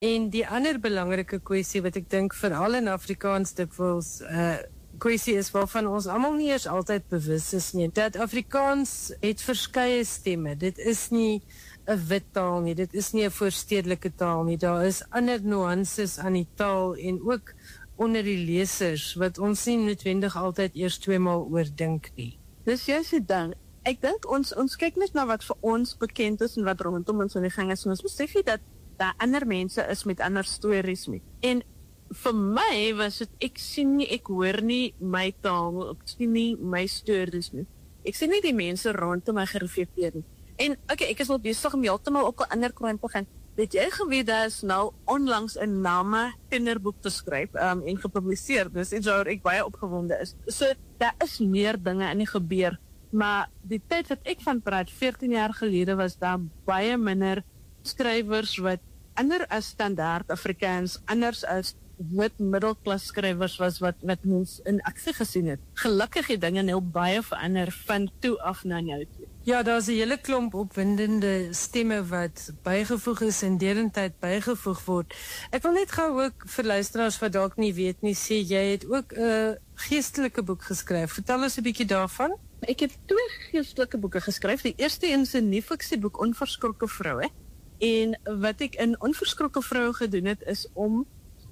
En die ander belangrike kwessie wat ek dink veral in Afrikaans dikwels kwessie is waarvan ons almal nie eers altyd bewus is nie, dat Afrikaans het verskeie stemme. Dit is nie 'n wit taal nie, dit is nie 'n voorstedelike taal nie. Daar is ander nuances aan die taal en ook onder die lesers wat ons nie noodwendig altyd eers tweemaal oordink nie. Dis juist die ding. Ek dink ons kyk net na wat vir ons bekend is en wat rondom ons aan die gang is. Ons besef nie dat daar ander mense is met ander stories mee. En vir my was dit, ek sien nie, ek hoor nie my taal, ek sien nie my stories nie. Ek sien nie die mense rondom my gereflekteer nie. En okay, ek is wel besig om heeltemal op 'n ander kruin te gaan. Weet jy geweet daar is nou onlangs 'n name kinderboek te skryf en gepubliseer. Dus iets waar ek baie opgewonde is. So daar is meer dinge in die gebeur, maar die tyd wat ek van praat, 14 jaar gelede, was daar baie minder skrywers wat ander as standaard Afrikaans, anders as wit middelklas skrywers was wat ons in aksie gesien het. Gelukkig het dinge nou baie verander van toe af na nou toe. Ja, daar's 'n hele klomp opwindende stemme wat bygevoeg is en derentyd bygevoeg word. Ek wil net gou ook vir luisteraars wat dalk nie weet nie, sê jy het ook 'n geestelike boek geskryf. Vertel ons 'n bietjie daarvan. Ek het 2 geestelike boeke geskryf. Die eerste een is 'n nie-fiksieboek, Onverskrokke Vroue. En wat ek in Onverskrokke Vroue gedoen het, is om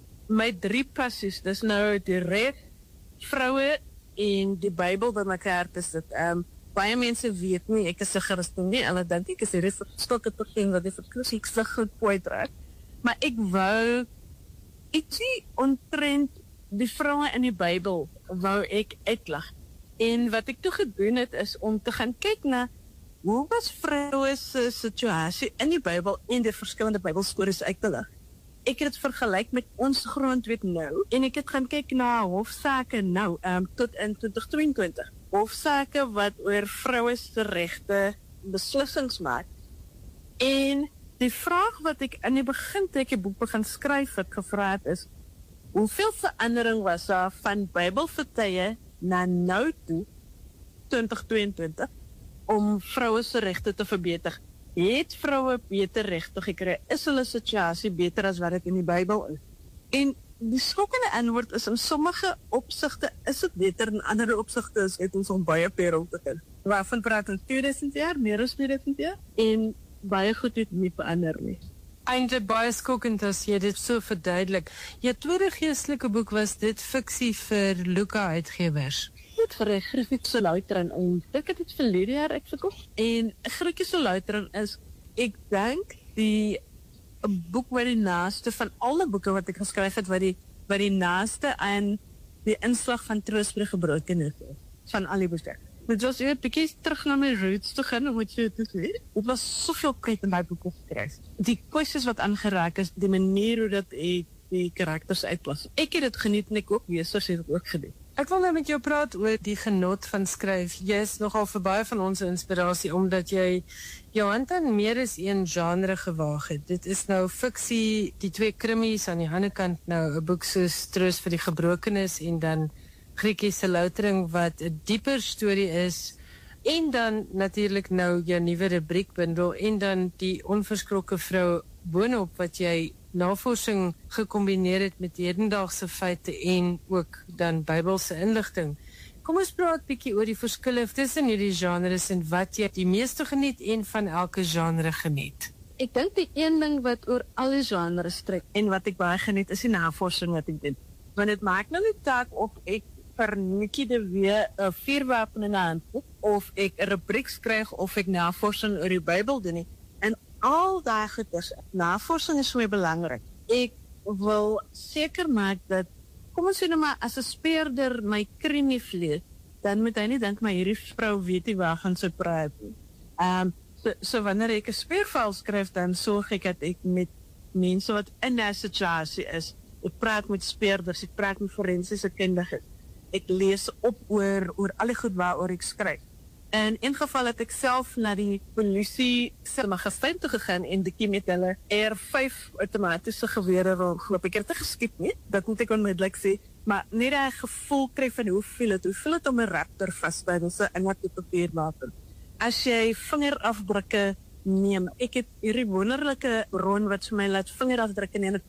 my 3 passies, dis nou die reg, vroue en die Bybel by mekaar te sit. Baie mense weet nie, ek is 'n Christen nie, hulle dink ek is hierdie verstokke persoon wat die verkruising so goed poëtraak. Maar ek wou ietsie omtrent die vroue in die Bybel wou ek uitlig. En wat ek toe gedoen het, is om te gaan kyk na hoe was vroue se situasie in die Bybel en die verskillende Bybelstories uit te lig. Ek het dit vergelyk met ons grondwet nou, en ek het gaan kyk na hofsaake nou, tot in 2022. Hofsaake wat oor vroue se regte beslissings maak. En die vraag wat ek in die begin toe ek die boek begin skryf het gevra het is, hoeveel verandering was daar van Bybelvertye na nou toe, 2022, om vroue se regte te verbeter? Het vroue beter regte gekry? Is hulle situasie beter as wat dit in die Bybel is? En die skokkende antwoord is, in sommige opsigte is dit beter, in ander opsigte is het ons al baie perel te gaan. Waarvan praat ons 2000 jaar, meer as 2000 jaar? En baie goed het nie verander nie. Eintlik baie skokkend as jy dit so verduidelik. Jou tweede geestelike boek was dit fiksie vir Luka Uitgewers. Dit vir Griekse Luiteran, en ek het dit verlede jaar uitgekoop. En Griekse Luiteran is, ek dink, die boek wat die naaste van alle boeke wat ek geskryf het, wat die naaste aan die inslag van troos vir die gebrokenes is, van al die boeke. Dit was weer 'n bietjie terug na my roots te gaan, moet jy dit weet. Dit was soveel kwyt in my boeke geskryf. Die kwessies wat aangeraak is, die manier hoe dat die karakters uitplas. Ek het dit geniet en ek ook lesers het dit ook geniet. Ek wil nou met jou praat oor die genot van skryf. Jy is nogal vir baie van ons inspirasie, omdat jy jou hand aan meer as een genre gewaag het. Dit is nou fiksie, die 2 krimmies aan die ander kant nou 'n boek soos Troos vir die Gebrokenes en dan Griekse Loutering wat 'n dieper storie is, en dan natuurlik nou jou nuwe rubriekbundel en dan die Onverskrokke Vrou boonop wat jy navorsing gekombineer het met hedendaagse feite en ook dan Bybelse inligting. Kom ons praat bietjie oor die verskille tussen hierdie genres en wat jy die meeste geniet en van elke genre geniet. Ek dink die een ding wat oor al die genres trek en wat ek baie geniet is die navorsing wat ek doen. Want dit maak nou nie taak of ek vir Nikkie de Wee 'n vuurwapen in 'n hand het, of ek 'n rubriek skryf of ek navorsing oor die Bybel doen nie. En al daai goeders, navorsing is so belangrik. Ek wil seker maak dat, kom ons sê nou maar, as 'n speurder my krie nie vleet, dan moet hy nie dink maar hierdie vrou weet nie waar gaan sy praat nie. So wanneer ek 'n speurverhaal skryf, dan sorg ek dat ek met mense wat in 'n situasie is, ek praat met speurders, ek praat met forensiese kundiges, ek lees op oor al die goed waaroor ek skryf. In een geval het ek self na die polisie se magazyn toe gegaan en die met hulle R5 outomatiese gewere rondgeloop. Ek het dit geskiet nie, dat moet ek onmiddellik sê, maar net 'n gevoel kry van hoe voel het om 'n raptor vas by ons in wat die papierwapen. As jy vingerafdrukke neem. Ek het hierdie wonderlike bron wat vir my laat vingerafdrukke neem.